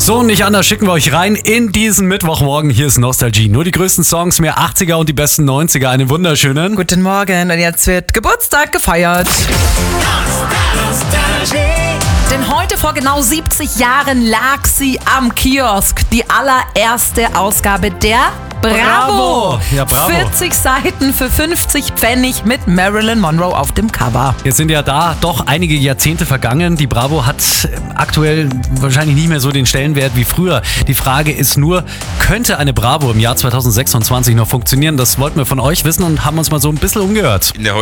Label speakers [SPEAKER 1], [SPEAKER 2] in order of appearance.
[SPEAKER 1] So, nicht anders schicken wir euch rein in diesen Mittwochmorgen. Hier ist Nostalgie. Nur die größten Songs, mehr 80er und die besten 90er. Einen wunderschönen
[SPEAKER 2] Guten Morgen und jetzt wird Geburtstag gefeiert. Denn heute vor genau 70 Jahren lag sie am Kiosk. Die allererste Ausgabe der Bravo.
[SPEAKER 1] Ja, Bravo.
[SPEAKER 2] 40 Seiten für 50 Pfennig mit Marilyn Monroe auf dem Cover.
[SPEAKER 1] Jetzt sind ja da doch einige Jahrzehnte vergangen. Die Bravo hat aktuell wahrscheinlich nicht mehr so den Stellenwert wie früher. Die Frage ist nur, könnte eine Bravo im Jahr 2026 noch funktionieren? Das wollten wir von euch wissen und haben uns mal so ein bisschen umgehört.
[SPEAKER 3] In der